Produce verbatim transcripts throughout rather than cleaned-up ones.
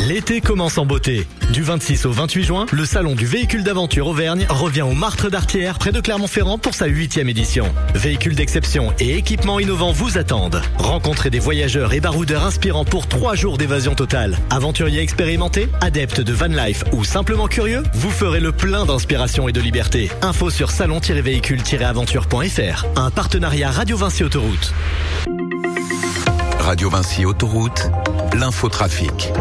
L'été commence en beauté. Du vingt-six au vingt-huit juin, le salon du véhicule d'aventure Auvergne revient au Martre d'Artière près de Clermont-Ferrand pour sa huitième édition. Véhicules d'exception et équipements innovants vous attendent. Rencontrez des voyageurs et baroudeurs inspirants pour trois jours d'évasion totale. Aventuriers expérimentés, adeptes de van life ou simplement curieux, vous ferez le plein d'inspiration et de liberté. Info sur salon tiret véhicule tiret aventure point f r. Un partenariat Radio Vinci Autoroute. Radio Vinci Autoroute, l'infotrafic.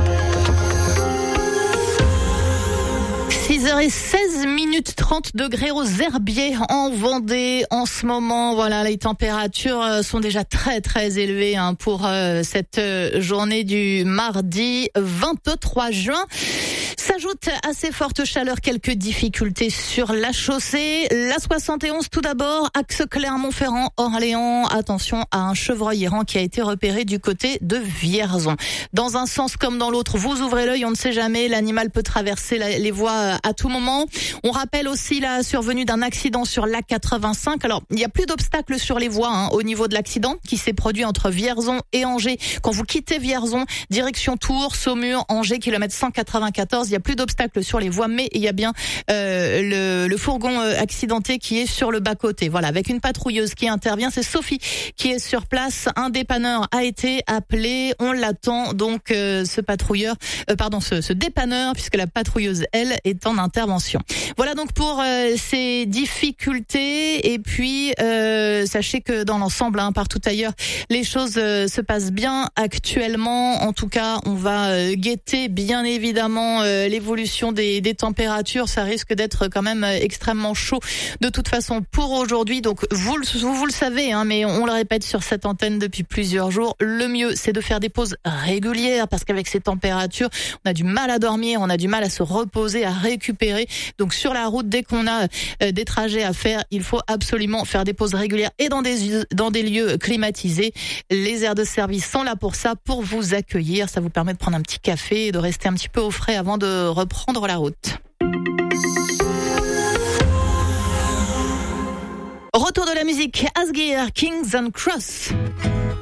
six heures seize minutes, trente degrés aux Herbiers en Vendée en ce moment. Voilà, les températures sont déjà très très élevées hein, pour euh, cette journée du mardi vingt-trois juin. S'ajoute à ces fortes chaleurs quelques difficultés sur la chaussée. La soixante et onze tout d'abord, axe Clermont-Ferrand-Orléans. Attention à un chevreuil errant qui a été repéré du côté de Vierzon. Dans un sens comme dans l'autre, vous ouvrez l'œil, on ne sait jamais, l'animal peut traverser la, les voies à tout moment. On rappelle aussi la survenue d'un accident sur l'A quatre-vingt-cinq. Alors, il n'y a plus d'obstacles sur les voies hein, au niveau de l'accident qui s'est produit entre Vierzon et Angers. Quand vous quittez Vierzon, direction Tours, Saumur, Angers, kilomètre cent quatre-vingt-quatorze, il y a plus d'obstacles sur les voies, mais il y a bien euh, le, le fourgon euh, accidenté qui est sur le bas-côté. Voilà, avec une patrouilleuse qui intervient. C'est Sophie qui est sur place. Un dépanneur a été appelé. On l'attend donc, euh, ce patrouilleur, euh, pardon, ce, ce dépanneur, puisque la patrouilleuse, elle, est en intervention. Voilà donc pour euh, ces difficultés. Et puis, euh, sachez que dans l'ensemble, hein, partout ailleurs, les choses euh, se passent bien actuellement. En tout cas, on va euh, guetter, bien évidemment, euh, l'évolution des, des températures. Ça risque d'être quand même extrêmement chaud de toute façon pour aujourd'hui. Donc vous, vous, vous le savez, hein, mais on le répète sur cette antenne depuis plusieurs jours. Le mieux, c'est de faire des pauses régulières parce qu'avec ces températures, on a du mal à dormir, on a du mal à se reposer, à récupérer. Donc sur la route, dès qu'on a euh, des trajets à faire, il faut absolument faire des pauses régulières et dans des, dans des lieux climatisés. Les aires de service sont là pour ça, pour vous accueillir. Ça vous permet de prendre un petit café et de rester un petit peu au frais avant de reprendre la route. Retour de la musique, Asgeir, Kings and Cross.